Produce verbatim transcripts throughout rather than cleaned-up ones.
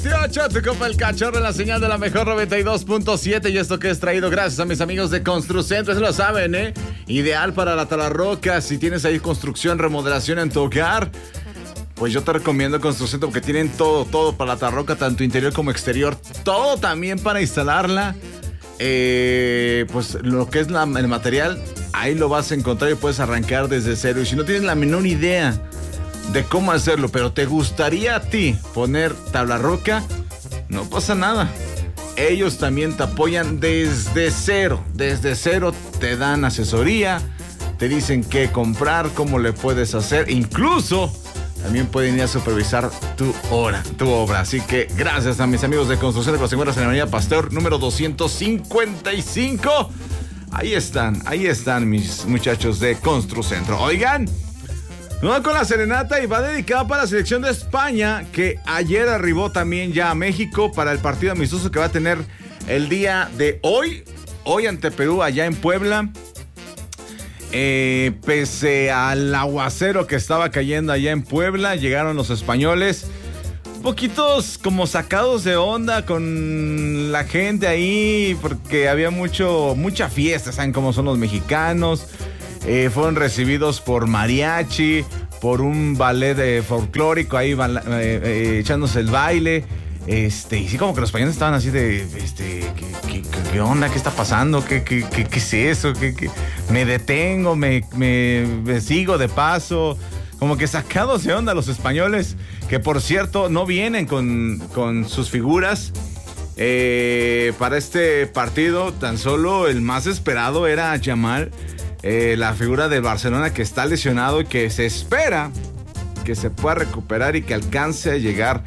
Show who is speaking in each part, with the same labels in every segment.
Speaker 1: dieciocho, tu copa el cachorro en la señal de la mejor noventa y dos punto siete. Y esto que es traído gracias a mis amigos de Construcentro, eso lo saben, ¿eh? Ideal para la talarroca. Si tienes ahí construcción, remodelación en tu hogar, pues yo te recomiendo Construcentro porque tienen todo, todo para la talarroca, tanto interior como exterior. Todo también para instalarla. Eh, pues lo que es la, el material, ahí lo vas a encontrar y puedes arrancar desde cero. Y si no tienes la menor idea de cómo hacerlo, pero te gustaría a ti poner tabla roca, no pasa nada. Ellos también te apoyan desde cero. Desde cero te dan asesoría, te dicen qué comprar, cómo le puedes hacer. Incluso también pueden ir a supervisar tu obra, tu obra. Así que gracias a mis amigos de Construcción de los encuentras en la avenida Pasteur, número doscientos cincuenta y cinco. Ahí están, ahí están mis muchachos de Construcentro. Oigan, nos va con la serenata y va dedicada para la selección de España, que ayer arribó también ya a México para el partido amistoso que va a tener el día de hoy, hoy ante Perú allá en Puebla. Eh, pese al aguacero que estaba cayendo allá en Puebla, llegaron los españoles, un poquitos como sacados de onda con la gente ahí, porque había mucho, mucha fiesta, ¿saben cómo son los mexicanos? Eh, fueron recibidos por mariachi, por un ballet de folclórico ahí eh, eh, echándose el baile. Este, y sí, como que los españoles estaban así de, este, ¿qué, qué, qué onda? ¿Qué está pasando? ¿Qué, qué, qué, qué es eso? ¿Qué, qué? Me detengo, me, me, me sigo de paso. Como que sacados de onda los españoles, que por cierto no vienen con, con sus figuras. Eh, para este partido, tan solo el más esperado era Yamal. Eh, la figura del Barcelona, que está lesionado y que se espera que se pueda recuperar y que alcance a llegar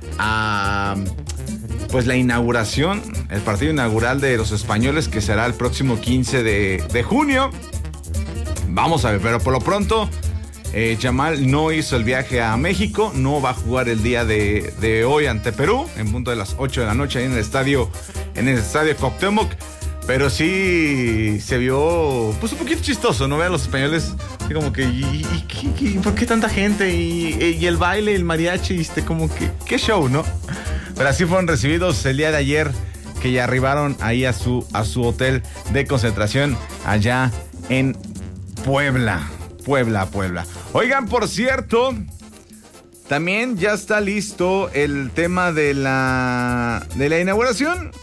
Speaker 1: a pues la inauguración, el partido inaugural de los españoles, que será el próximo quince de, de junio. Vamos a ver, pero por lo pronto eh, Yamal no hizo el viaje a México, no va a jugar el día de, de hoy ante Perú en punto de las ocho de la noche ahí en el estadio en el estadio Cuauhtémoc. Pero sí se vio pues un poquito chistoso, ¿no? Vean los españoles como que, ¿y, y, y por qué tanta gente? Y, y el baile, el mariachi, este, como que, qué show, ¿no? Pero así fueron recibidos el día de ayer, que ya arribaron ahí a su, a su hotel de concentración allá en Puebla. Puebla, Puebla. Oigan, por cierto, también ya está listo el tema de la, de la inauguración.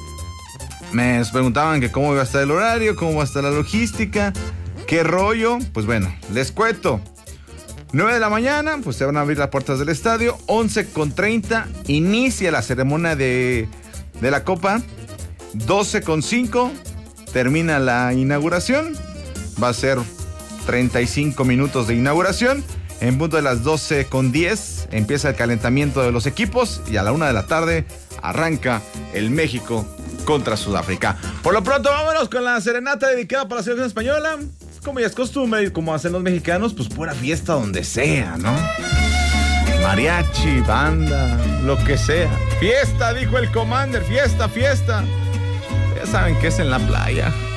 Speaker 1: Me preguntaban que cómo iba a estar el horario, cómo va a estar la logística, qué rollo. Pues bueno, les cuento. nueve de la mañana, pues se van a abrir las puertas del estadio. once con treinta, inicia la ceremonia de, de la Copa. doce con cinco, termina la inauguración. Va a ser treinta y cinco minutos de inauguración. En punto de las doce con diez, empieza el calentamiento de los equipos. Y a la una de la tarde, arranca el México contra Sudáfrica. Por lo pronto, vámonos con la serenata dedicada para la selección española. Como ya es costumbre y como hacen los mexicanos, pues pura fiesta donde sea, ¿no? Mariachi, banda, lo que sea. Fiesta, dijo el Commander, fiesta, fiesta. Ya saben que es en la playa.